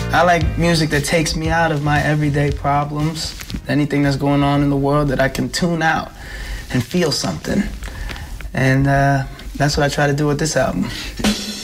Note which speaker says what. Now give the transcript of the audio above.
Speaker 1: I like music that takes me out of my everyday problems, anything that's going on in the world that I can tune out and feel something. And that's what I try to do with this album.